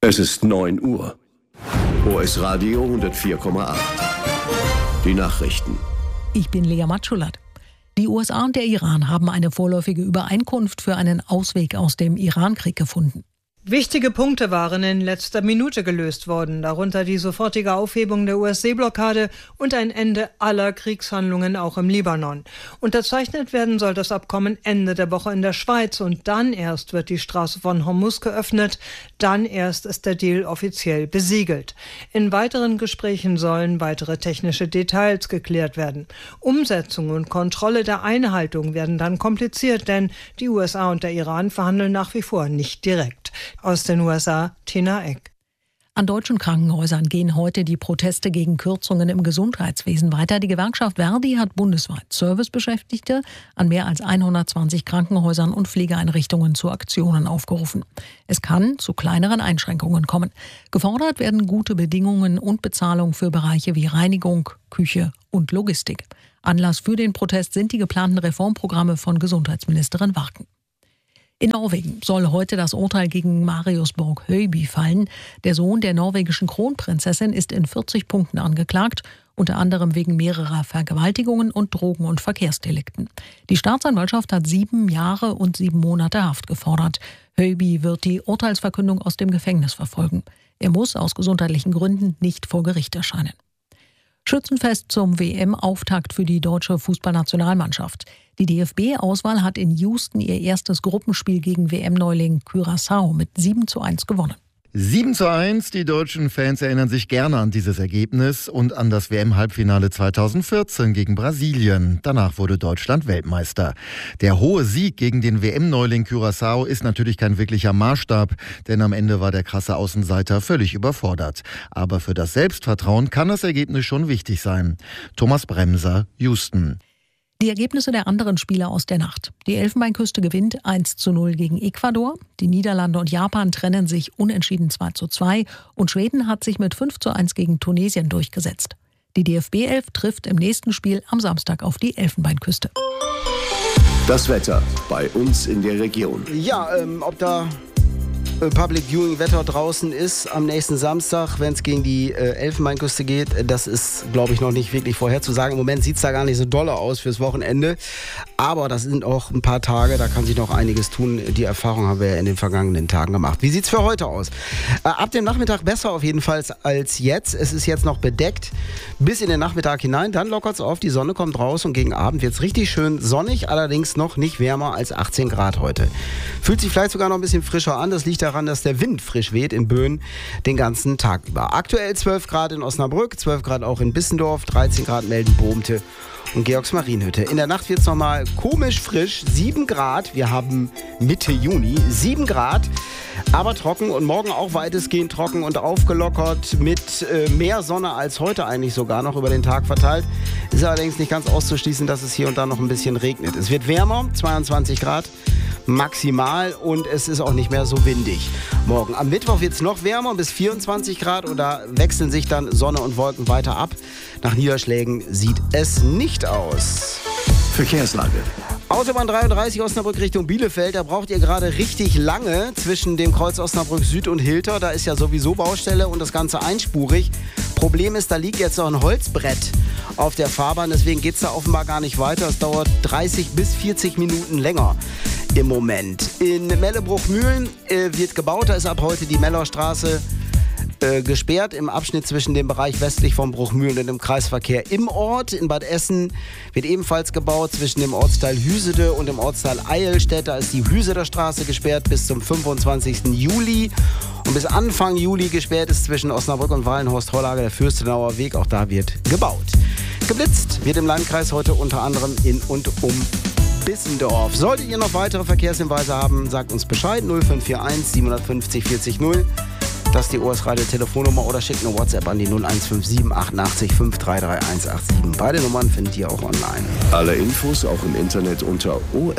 Es ist 9 Uhr. OS Radio 104,8. Die Nachrichten. Ich bin Lea Matschulat. Die USA und der Iran haben eine vorläufige Übereinkunft für einen Ausweg aus dem Iran-Krieg gefunden. Wichtige Punkte waren in letzter Minute gelöst worden, darunter die sofortige Aufhebung der US-Seeblockade und ein Ende aller Kriegshandlungen auch im Libanon. Unterzeichnet werden soll das Abkommen Ende der Woche in der Schweiz und dann erst wird die Straße von Hormuz geöffnet, dann erst ist der Deal offiziell besiegelt. In weiteren Gesprächen sollen weitere technische Details geklärt werden. Umsetzung und Kontrolle der Einhaltung werden dann kompliziert, denn die USA und der Iran verhandeln nach wie vor nicht direkt. Aus den USA, Tina Eck. An deutschen Krankenhäusern gehen heute die Proteste gegen Kürzungen im Gesundheitswesen weiter. Die Gewerkschaft Verdi hat bundesweit Servicebeschäftigte an mehr als 120 Krankenhäusern und Pflegeeinrichtungen zu Aktionen aufgerufen. Es kann zu kleineren Einschränkungen kommen. Gefordert werden gute Bedingungen und Bezahlung für Bereiche wie Reinigung, Küche und Logistik. Anlass für den Protest sind die geplanten Reformprogramme von Gesundheitsministerin Warken. In Norwegen soll heute das Urteil gegen Marius Borg Høiby fallen. Der Sohn der norwegischen Kronprinzessin ist in 40 Punkten angeklagt, unter anderem wegen mehrerer Vergewaltigungen und Drogen- und Verkehrsdelikten. Die Staatsanwaltschaft hat 7 Jahre und 7 Monate Haft gefordert. Høiby wird die Urteilsverkündung aus dem Gefängnis verfolgen. Er muss aus gesundheitlichen Gründen nicht vor Gericht erscheinen. Schützenfest zum WM-Auftakt für die deutsche Fußballnationalmannschaft. Die DFB-Auswahl hat in Houston ihr erstes Gruppenspiel gegen WM-Neuling Curaçao mit 7:1 gewonnen. 7:1, die deutschen Fans erinnern sich gerne an dieses Ergebnis und an das WM-Halbfinale 2014 gegen Brasilien. Danach wurde Deutschland Weltmeister. Der hohe Sieg gegen den WM-Neuling Curaçao ist natürlich kein wirklicher Maßstab, denn am Ende war der krasse Außenseiter völlig überfordert. Aber für das Selbstvertrauen kann das Ergebnis schon wichtig sein. Thomas Bremser, Houston. Die Ergebnisse der anderen Spiele aus der Nacht. Die Elfenbeinküste gewinnt 1:0 gegen Ecuador. Die Niederlande und Japan trennen sich unentschieden 2:2. Und Schweden hat sich mit 5:1 gegen Tunesien durchgesetzt. Die DFB-Elf trifft im nächsten Spiel am Samstag auf die Elfenbeinküste. Das Wetter bei uns in der Region. Ja, ob da Public Viewing Wetter draußen ist am nächsten Samstag, wenn es gegen die Elfenbeinküste geht, das ist, glaube ich, noch nicht wirklich vorherzusagen. Im Moment sieht es da gar nicht so dolle aus fürs Wochenende, aber das sind auch ein paar Tage, da kann sich noch einiges tun. Die Erfahrung haben wir ja in den vergangenen Tagen gemacht. Wie sieht es für heute aus? Ab dem Nachmittag besser auf jeden Fall als jetzt. Es ist jetzt noch bedeckt bis in den Nachmittag hinein, dann lockert es auf, die Sonne kommt raus und gegen Abend wird es richtig schön sonnig, allerdings noch nicht wärmer als 18 Grad heute. Fühlt sich vielleicht sogar noch ein bisschen frischer an, das liegt daran, dass der Wind frisch weht in Böen den ganzen Tag über. Aktuell 12 Grad in Osnabrück, 12 Grad auch in Bissendorf, 13 Grad melden Bohmte und Georgsmarienhütte. In der Nacht wird es nochmal komisch frisch, 7 Grad. Wir haben Mitte Juni, 7 Grad, aber trocken und morgen auch weitestgehend trocken und aufgelockert mit mehr Sonne als heute eigentlich sogar noch über den Tag verteilt. Ist allerdings nicht ganz auszuschließen, dass es hier und da noch ein bisschen regnet. Es wird wärmer, 22 Grad maximal und es ist auch nicht mehr so windig. Morgen am Mittwoch wird es noch wärmer, bis 24 Grad und da wechseln sich dann Sonne und Wolken weiter ab. Nach Niederschlägen sieht es nicht aus. Verkehrslage. Autobahn 33 Osnabrück Richtung Bielefeld, da braucht ihr gerade richtig lange zwischen dem Kreuz Osnabrück Süd und Hilter. Da ist ja sowieso Baustelle und das Ganze einspurig. Problem ist, da liegt jetzt noch ein Holzbrett auf der Fahrbahn, deswegen geht es da offenbar gar nicht weiter. Es dauert 30 bis 40 Minuten länger im Moment. In Mellebruch-Mühlen wird gebaut, da ist ab heute die Mellerstraße gesperrt im Abschnitt zwischen dem Bereich westlich von Bruchmühlen und dem Kreisverkehr im Ort. In Bad Essen wird ebenfalls gebaut zwischen dem Ortsteil Hüsede und dem Ortsteil Eilstedt. Da ist die Hüseder Straße gesperrt bis zum 25. Juli. Und bis Anfang Juli gesperrt ist zwischen Osnabrück und Wallenhorst-Hollage der Fürstenauer Weg. Auch da wird gebaut. Geblitzt wird im Landkreis heute unter anderem in und um Bissendorf. Solltet ihr noch weitere Verkehrshinweise haben, sagt uns Bescheid. 0541 750 40 0. Das ist die OS Radio Telefonnummer oder schickt eine WhatsApp an die 0157 88 533 187. Beide Nummern findet ihr auch online. Alle Infos auch im Internet unter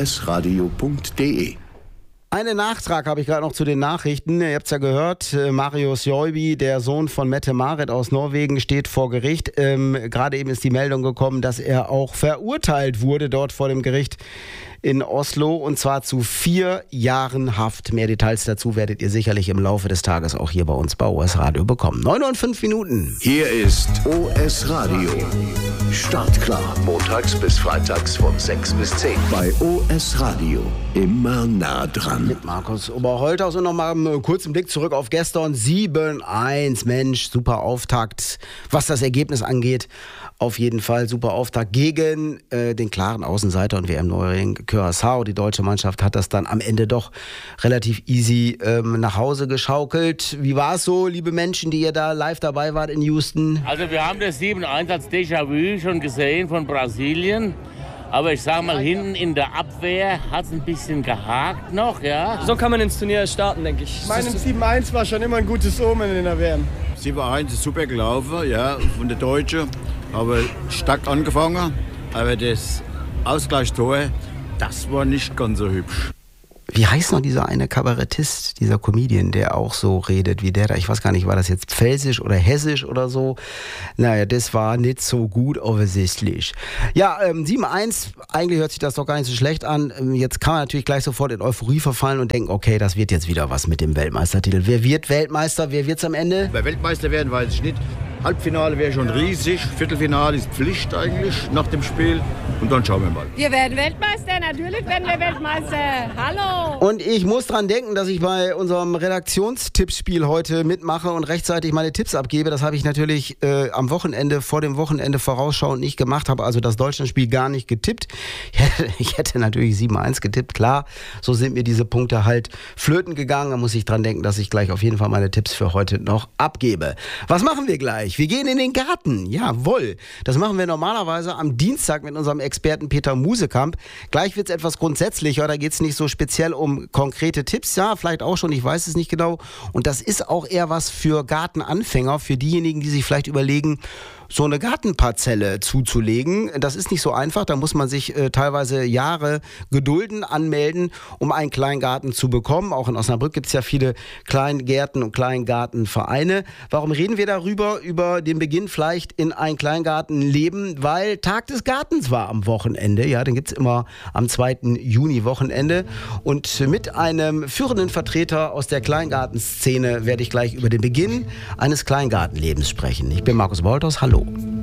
osradio.de. Einen Nachtrag habe ich gerade noch zu den Nachrichten. Ihr habt es ja gehört, Marius Høiby, der Sohn von Mette-Marit aus Norwegen, steht vor Gericht. Gerade eben ist die Meldung gekommen, dass er auch verurteilt wurde dort vor dem Gericht in Oslo und zwar zu 4 Jahren Haft. Mehr Details dazu werdet ihr sicherlich im Laufe des Tages auch hier bei uns bei OS Radio bekommen. 9:05 Minuten. Hier ist OS Radio. Startklar. Montags bis freitags von 6 bis 10. Bei OS Radio. Immer nah dran. Mit Markus Oberholthaus und nochmal einen kurzen Blick zurück auf gestern. 7-1. Mensch, super Auftakt. Was das Ergebnis angeht, auf jeden Fall super Auftakt gegen den klaren Außenseiter und WM-Neuling Curaçao. Die deutsche Mannschaft hat das dann am Ende doch relativ easy nach Hause geschaukelt. Wie war es so, liebe Menschen, die ihr da live dabei wart in Houston? Also wir haben das 7-1 als Déjà-vu schon gesehen von Brasilien. Aber ich sag mal, hinten in der Abwehr hat es ein bisschen gehakt noch, ja. So kann man ins Turnier starten, denke ich. Mein 7-1 war schon immer ein gutes Omen in der WM. 7-1 ist super gelaufen, ja, von der Deutschen. Aber stark angefangen, aber das Ausgleichstor, das war nicht ganz so hübsch. Wie heißt noch dieser eine Kabarettist, dieser Comedian, der auch so redet wie der da? Ich weiß gar nicht, war das jetzt pfälzisch oder hessisch oder so? Naja, das war nicht so gut offensichtlich. Ja, 7-1, eigentlich hört sich das doch gar nicht so schlecht an. Jetzt kann man natürlich gleich sofort in Euphorie verfallen und denken, okay, das wird jetzt wieder was mit dem Weltmeistertitel. Wer wird Weltmeister? Wer wird's am Ende? Wer Weltmeister werden, weiß ich nicht. Halbfinale wäre schon riesig, Viertelfinale ist Pflicht eigentlich nach dem Spiel und dann schauen wir mal. Wir werden Weltmeister, natürlich werden wir Weltmeister. Hallo! Und ich muss dran denken, dass ich bei unserem Redaktionstippspiel heute mitmache und rechtzeitig meine Tipps abgebe. Das habe ich natürlich am Wochenende, vor dem Wochenende vorausschauend nicht gemacht, habe also das Deutschlandspiel gar nicht getippt. Ich hätte natürlich 7-1 getippt, klar. So sind mir diese Punkte halt flöten gegangen. Da muss ich dran denken, dass ich gleich auf jeden Fall meine Tipps für heute noch abgebe. Was machen wir gleich? Wir gehen in den Garten. Jawohl. Das machen wir normalerweise am Dienstag mit unserem Experten Peter Musekamp. Gleich wird es etwas grundsätzlicher. Da geht es nicht so speziell um konkrete Tipps. Ja, vielleicht auch schon. Ich weiß es nicht genau. Und das ist auch eher was für Gartenanfänger, für diejenigen, die sich vielleicht überlegen, so eine Gartenparzelle zuzulegen. Das ist nicht so einfach. Da muss man sich teilweise Jahre gedulden, anmelden, um einen Kleingarten zu bekommen. Auch in Osnabrück gibt es ja viele Kleingärten und Kleingartenvereine. Warum reden wir darüber? Über den Beginn vielleicht in ein Kleingartenleben, weil Tag des Gartens war am Wochenende. Ja, den gibt es immer am 2. Juni Wochenende. Und mit einem führenden Vertreter aus der Kleingartenszene werde ich gleich über den Beginn eines Kleingartenlebens sprechen. Ich bin Markus Oberholthaus. Hallo.